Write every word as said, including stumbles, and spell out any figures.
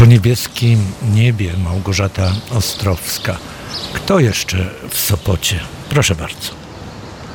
Po niebieskim niebie Małgorzata Ostrowska. Kto jeszcze w Sopocie? Proszę bardzo.